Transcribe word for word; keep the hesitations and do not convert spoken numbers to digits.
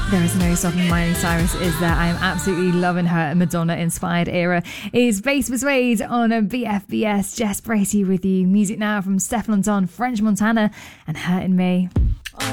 There is no stopping Miley Cyrus, is there? I am absolutely loving her Madonna-inspired era. Is Bass Persuade on a B F B S. Jess Bracey with you. Music now from Stefflon Don, French Montana, and Hurtin' Me.